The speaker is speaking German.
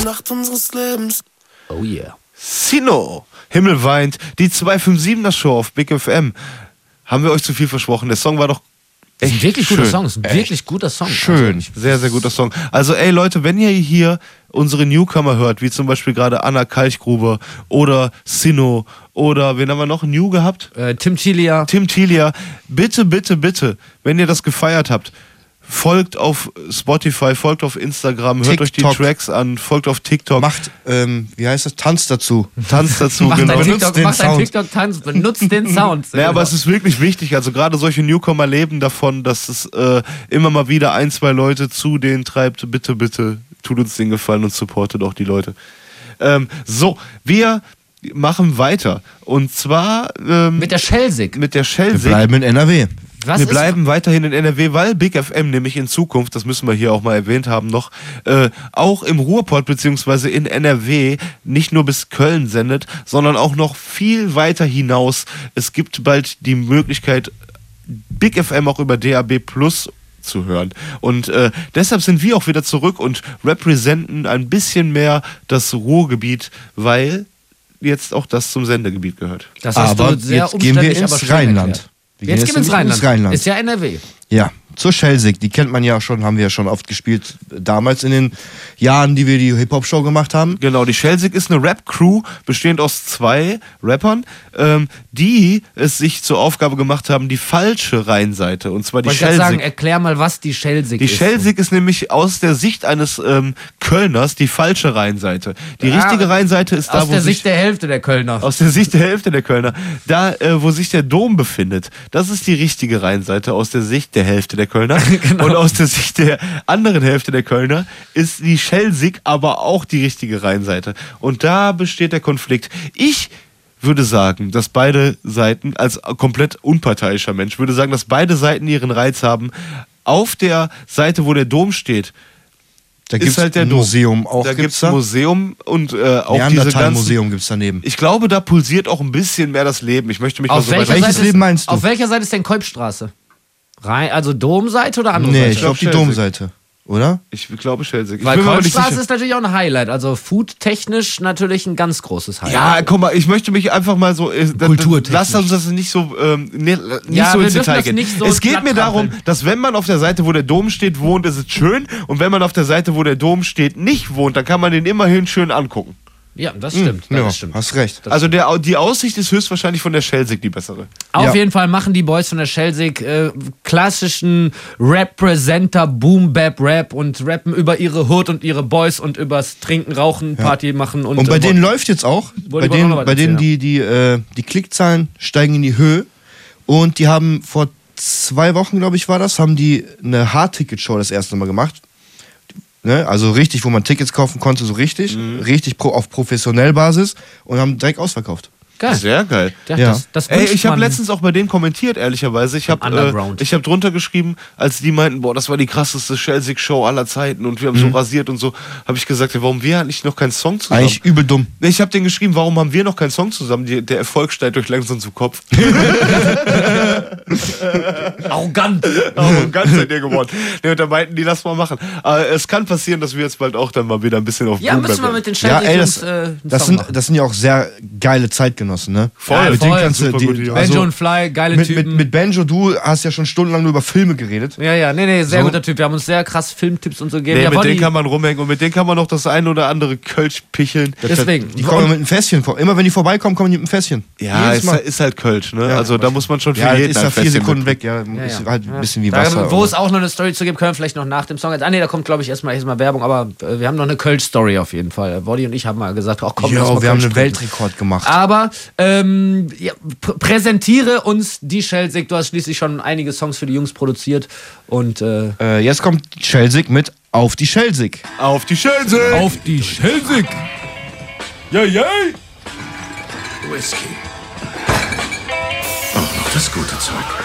Nacht unseres Lebens. Oh yeah. Sino, Himmel weint, die 257er Show auf Big FM. Haben wir euch zu viel versprochen? Der Song war doch echt Ein wirklich schön. guter Song. Ist ein wirklich guter Song. Schön, Also, sehr, sehr guter Song. Also ey Leute, wenn ihr hier unsere Newcomer hört, wie zum Beispiel gerade Anna Kalchgruber oder Sino oder wen haben wir noch? New gehabt? Tim Tilia. Tim Tilia. Bitte, bitte, bitte, wenn ihr das gefeiert habt, folgt auf Spotify, folgt auf Instagram, hört euch die TikTok. Tracks an, folgt auf TikTok. Macht, wie heißt das? Tanz dazu. Tanzt dazu, Mach genau. dein Benutzt den TikTok, Sound. TikTok-Tanz, benutzt den Sound. Ja, aber es ist wirklich wichtig, also gerade solche Newcomer leben davon, dass es immer mal wieder ein, zwei Leute zu denen treibt. Bitte, bitte, tut uns den Gefallen und supportet auch die Leute. So, wir machen weiter. Und zwar Mit der Schelsig. mit der Wir Shellsig. bleiben in NRW. Was Wir ist- bleiben weiterhin in NRW, weil Big FM nämlich in Zukunft, das müssen wir hier auch mal erwähnt haben noch, auch im Ruhrpott bzw. in NRW nicht nur bis Köln sendet, sondern auch noch viel weiter hinaus. Es gibt bald die Möglichkeit, Big FM auch über DAB Plus zu hören. Und deshalb sind wir auch wieder zurück und representen ein bisschen mehr das Ruhrgebiet, weil jetzt auch das zum Sendegebiet gehört. Das hast Aber du sehr jetzt gehen wir umständlich, aber ins schön Rheinland. erklärt. Wir gehen Jetzt gehen wir ins nämlich Rheinland. Ist ja NRW. Ja, zur Shellsig. Die kennt man ja schon, haben wir ja schon oft gespielt. Damals in den Jahren, die wir die Hip-Hop-Show gemacht haben. Genau, die Shellsig ist eine Rap-Crew, bestehend aus 2 Rappern, die es sich zur Aufgabe gemacht haben, die falsche Rheinseite, und zwar die Ich wollte gerade sagen, Shellsig. erklär mal, was die Schelsig Die ist. Shellsig ist nämlich aus der Sicht eines Kölners die falsche Rheinseite. Die Ja, richtige Rheinseite ist da, Aus wo der sich... Sicht der Hälfte der Kölner. Aus der Sicht der Hälfte der Kölner. Da, wo sich der Dom befindet, das ist die richtige Rheinseite aus der Sicht der Hälfte der Kölner. Genau. Und aus der Sicht der anderen Hälfte der Kölner ist die Schelsig aber auch die richtige Rheinseite. Und da besteht der Konflikt. Ich würde sagen, dass beide Seiten, als komplett unparteiischer Mensch, würde sagen, dass beide Seiten ihren Reiz haben. Auf der Seite, wo der Dom steht, Da ist gibt es halt der ein Dom. Museum auch. Da gibt Gibt's es da? ein Museum und auch diese ganzen... Neandertal-Museum gibt es daneben. Ich glaube, da pulsiert auch ein bisschen mehr das Leben. Ich möchte mich mal Auf so weit... welcher, Welches Seite Leben meinst du? auf welcher Seite ist denn Kolbstraße? Also Domseite oder andere Nee, Seite? ich glaube die Shellsig. Domseite. Oder? Ich glaube Schelsig. Ich Weil bin mir aber nicht Kolbstraße sicher. ist natürlich auch ein Highlight. Also foodtechnisch natürlich ein ganz großes Highlight. Ja, guck mal, ich möchte mich einfach mal so... Kulturtechnisch. Lass uns das nicht so, nicht Ja, so wir ins dürfen Detail das gehen. nicht so Es geht mir platt darum, trampeln. dass wenn man auf der Seite, wo der Dom steht, wohnt, ist es schön. Und wenn man auf der Seite, wo der Dom steht, nicht wohnt, dann kann man den immerhin schön angucken. Ja, das stimmt. Ja, Das stimmt. hast recht. Also die Aussicht ist höchstwahrscheinlich von der Schelsig die bessere. Auf Ja. jeden Fall machen die Boys von der Schelsig klassischen Representer, Boom-Bap-Rap und rappen über ihre Hood und ihre Boys und übers Trinken, Rauchen, Party machen. Und bei denen läuft jetzt auch, Wollte bei ich auch noch was denen erzählen, die Klickzahlen steigen in die Höhe und die haben vor 2 Wochen, glaube ich, war das, haben die eine Hard-Ticket-Show das erste Mal gemacht. Ne? Also richtig, wo man Tickets kaufen konnte, so richtig. Richtig auf professionell Basis und haben direkt ausverkauft. Geil. Sehr geil. Ja, Ja. Das Ey, wünscht ich habe man. letztens auch bei denen kommentiert, ehrlicherweise. Ich habe Underground. hab drunter geschrieben, als die meinten, boah, das war die krasseste Schelsig-Show aller Zeiten und wir haben so rasiert und so, habe ich gesagt, ja, warum wir eigentlich noch keinen Song zusammen? Eigentlich übel dumm. Nee, ich habe denen geschrieben, warum haben wir noch keinen Song zusammen? Der Erfolg steigt euch langsam zu Kopf. Arrogant. Ganz seid ihr geworden. Nee, und da meinten die, lass mal machen. Aber es kann passieren, dass wir jetzt bald auch dann mal wieder ein bisschen auf Ja, Boom müssen wir bleiben. mit den Ja, Schelsig ey, uns das, einen das, Song sind, machen. das sind ja auch sehr geile Zeitgenossen, ne? Voll. Mit denen voll. kannst du, Super die, gute Jungs. Benjo also, und Fly, geile mit, Typen. mit Benjo, du hast ja schon stundenlang nur über Filme geredet. Ja, nee, sehr So. guter Typ. Wir haben uns sehr krass Filmtipps und so gegeben. Nee, Ja, mit denen Wolli, kann man rumhängen und mit denen kann man noch das ein oder andere Kölsch picheln. deswegen. Die kommen mit einem Fässchen vor. Immer wenn die vorbeikommen, kommen die mit einem Fässchen. Ja, Jedes Mal. ist halt Kölsch, ne? Ja. Also da muss man schon für Ja, das jeden ist ein ja 4 Fässchen Sekunden mit. weg. Ja, Ja, ist ja. halt ein bisschen wie Da, Wasser. wo es auch noch eine Story zu gibt, können wir vielleicht noch nach dem Song. Nee, da kommt, glaube ich, erstmal Werbung, aber wir haben noch eine Kölsch-Story auf jeden Fall. Wolli und ich haben mal gesagt, ach komm, lass mal Jo, wir haben Kölsch einen trinken. Weltrekord gemacht. Aber ja, präsentiere uns die Schelsig. Du hast schließlich schon einige Songs für die Jungs produziert. Und Jetzt kommt Schelsig mit Auf die Schelsig. Auf die Schelsig! auf die Schelsig! Ja, ja! Whisky. Auch noch das gute Zeug.